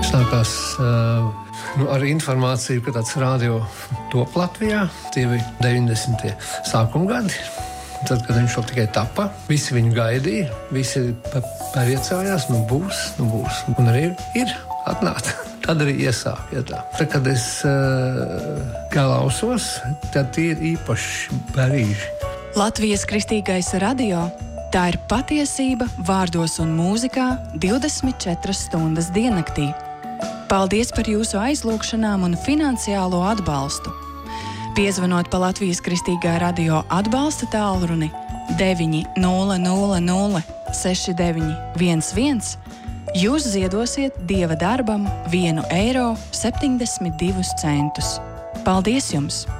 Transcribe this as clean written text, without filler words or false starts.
Sākās ar informāciju, ka tāds radio top Latvijā. Tie bija 90. sākuma gadi. Tad, kad viņš vēl tikai tapa, visi viņu gaidīja, visi pariecājās, būs. Un arī ir atnāca. Tad arī iesāk. Ja tā. Tad, kad es klausos, tad tie ir īpaši brīži. Latvijas Kristīgais radio – tā ir patiesība vārdos un mūzikā 24 stundas diennaktī. Paldies par jūsu aizlūgšanām un finansiālo atbalstu. Piezvanot pa Latvijas Kristīgā radio atbalsta tālruni 900 6911, jūs ziedosiet Dieva darbam 1,72 eiro. Paldies jums!